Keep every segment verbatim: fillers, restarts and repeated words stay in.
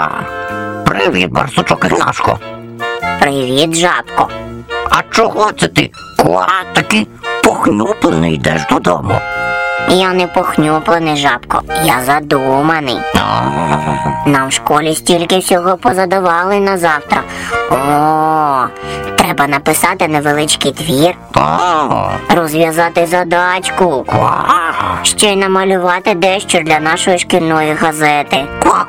Привіт, барсучок Ігнашко. Привіт, жабко. А чого це ти, ква, такий похнюплений йдеш додому? Я не похнюплений, жабко, я задуманий. Нам в школі стільки всього позадавали на завтра. О, треба написати невеличкий твір, розв'язати задачку, ще й намалювати дещо для нашої шкільної газети.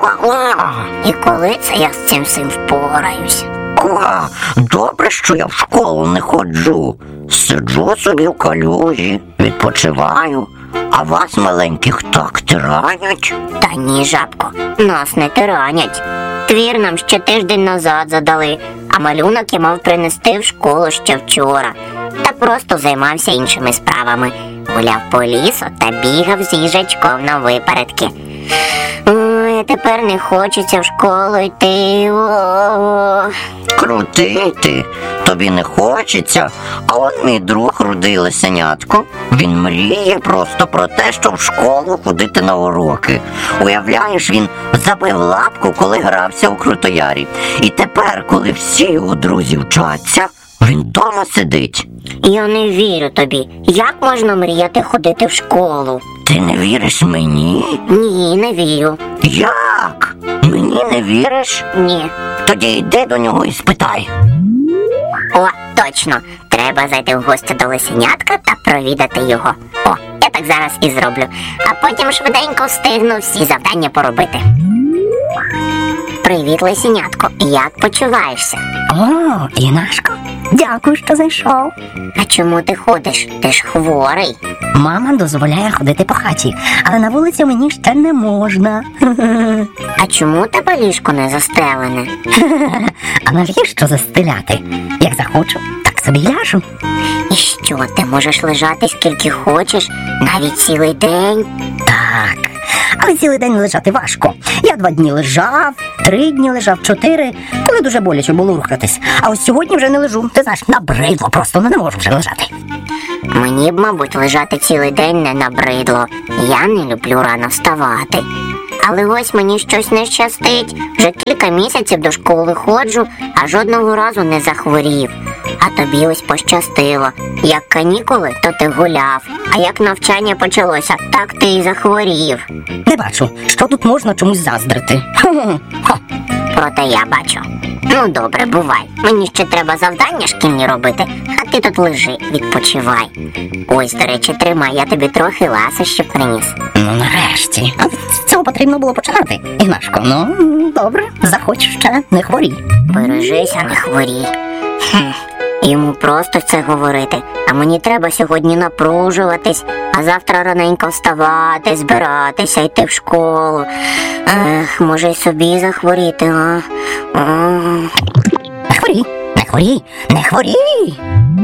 І коли це я з цим всім впораюсь? Ква, добре, що я в школу не ходжу. Сиджу собі в калюжі, відпочиваю. А вас, маленьких, так тиранять? Та ні, жабко, нас не тиранять. Твір нам ще тиждень назад задали, а малюнок я мав принести в школу ще вчора. Та просто займався іншими справами. Гуляв по лісу та бігав з їжачком на випередки. Ой, тепер не хочеться в школу йти. О-о-о. Крутий ти, тобі не хочеться, а от мій друг рудий лисенятко, він мріє просто про те, щоб в школу ходити на уроки. Уявляєш, він забив лапку, коли грався у Крутоярі. І тепер, коли всі його друзі вчаться, він дома сидить. Я не вірю тобі. Як можна мріяти ходити в школу? Ти не віриш мені? Ні, не вірю. Як? Мені не віриш? Ні. Тоді йди до нього і спитай. О, точно. Треба зайти в гості до лисенятка та провідати його. О, я так зараз і зроблю. А потім швиденько встигну всі завдання поробити. Привіт, лисенятко. Як почуваєшся? О, Ігнашко, дякую, що зайшов. А чому ти ходиш? Ти ж хворий. Мама дозволяє ходити по хаті, але на вулиці мені ще не можна. А чому тебе ліжко не застелене? А навіщо застеляти? Як захочу, так собі ляжу. І що, ти можеш лежати скільки хочеш, навіть цілий день? Так, але цілий день лежати важко. Я два дні лежав, три дні лежав, чотири, коли дуже боляче було рухатись. А ось сьогодні вже не лежу. Ти знаєш, набридло просто, ну не можу вже лежати. Мені б, мабуть, лежати цілий день не набридло. Я не люблю рано вставати. Але ось мені щось не щастить. Вже кілька місяців до школи ходжу, а жодного разу не захворів. А тобі ось пощастило. Як канікули, то ти гуляв. А як навчання почалося, так ти і захворів. Не бачу, що тут можна чомусь заздрити. Ха. Проте я бачу. Ну добре, бувай. Мені ще треба завдання шкільні робити, а ти тут лежи, відпочивай. Ось, до речі, тримай, я тобі трохи ласощів приніс. Ну нарешті. А з цього потрібно було починати. Ігнашко, ну добре, заходь ще, не хворій. Бережися, не хворій. Хм. Йому просто це говорити, а мені треба сьогодні напружуватись, а завтра раненько вставати, збиратися, йти в школу. Ех, може й собі захворіти, а? а? Не хворій, не хворій, не хворій!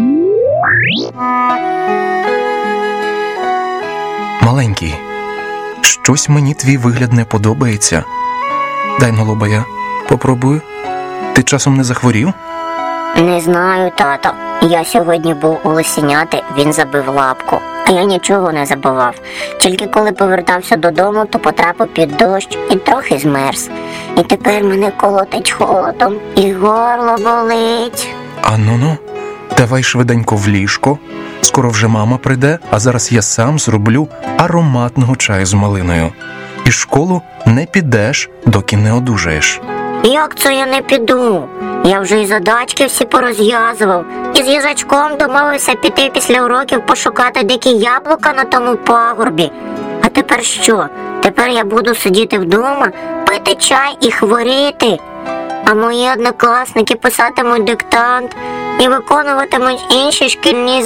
Маленький, щось мені твій вигляд не подобається. Дай на лоба я попробую. Ти часом не захворів? Не знаю, тато. Я сьогодні був у лисеняти, він забив лапку. А я нічого не забував. Тільки коли повертався додому, то потрапив під дощ і трохи змерз. І тепер мене колотить холодом, і горло болить. А ну-ну, давай швиденько в ліжко. Скоро вже мама прийде, а зараз я сам зроблю ароматного чаю з малиною. І в школу не підеш, доки не одужаєш. Як це я не піду? Я вже і задачки всі порозв'язував, і з їжачком домовився піти після уроків пошукати дикі яблука на тому пагорбі. А тепер що? Тепер я буду сидіти вдома, пити чай і хворіти. А мої однокласники писатимуть диктант і виконуватимуть інші шкільні